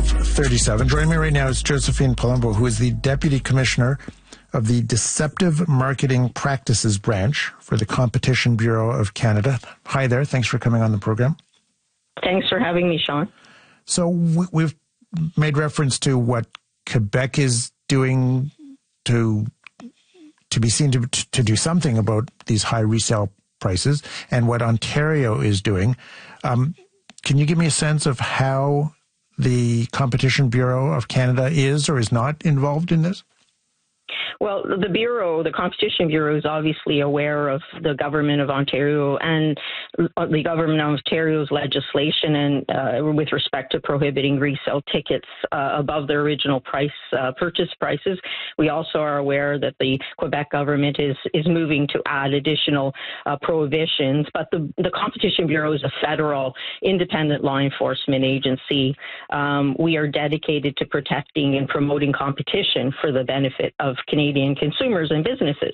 12:37. Joining me right now is Josephine Palumbo, who is the Deputy Commissioner of the Deceptive Marketing Practices Branch for the Competition Bureau of Canada. Hi there. Thanks for coming on the program. Thanks for having me, Sean. So we've made reference to what Quebec is doing to be seen to do something about these high resale prices, and what Ontario is doing. Can you give me a sense of how the Competition Bureau of Canada is or is not involved in this? Well, the Competition Bureau is obviously aware of the Government of Ontario and the Government of Ontario's legislation and with respect to prohibiting resale tickets above their original purchase prices. We also are aware that the Quebec government is moving to add additional prohibitions, but the Competition Bureau is a federal independent law enforcement agency. We are dedicated to protecting and promoting competition for the benefit of Canadian consumers and businesses.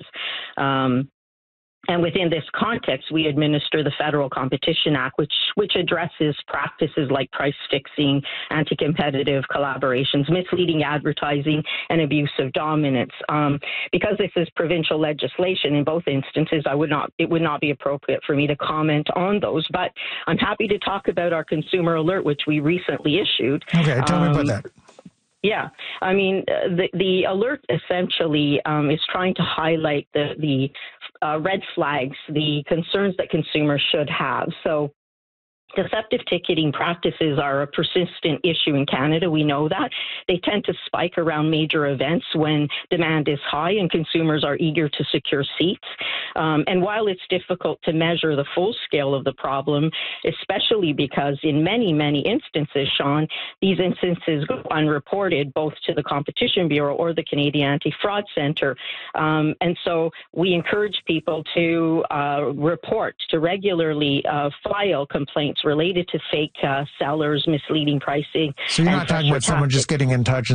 And within this context, we administer the Federal Competition Act, which addresses practices like price fixing, anti-competitive collaborations, misleading advertising, and abuse of dominance. Because this is provincial legislation, in both instances, it would not be appropriate for me to comment on those. But I'm happy to talk about our consumer alert, which we recently issued. Okay, tell me about that. Yeah, I mean, the alert essentially is trying to highlight the red flags, the concerns that consumers should have. So deceptive ticketing practices are a persistent issue in Canada. We know that. They tend to spike around major events when demand is high and consumers are eager to secure seats. And while it's difficult to measure the full scale of the problem, especially because in many, many instances, Sean, these instances go unreported both to the Competition Bureau or the Canadian Anti-Fraud Centre. And so we encourage people to report, to regularly file complaints related to fake sellers, misleading pricing. So you're not talking about someone just getting in touch